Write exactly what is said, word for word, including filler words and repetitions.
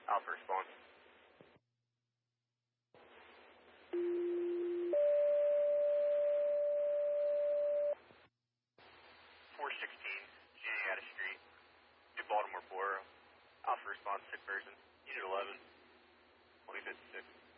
Alpha response. four sixteen, Juniata Street, New Baltimore four. Alpha response, sick person. Unit eleven, twenty fifty-six.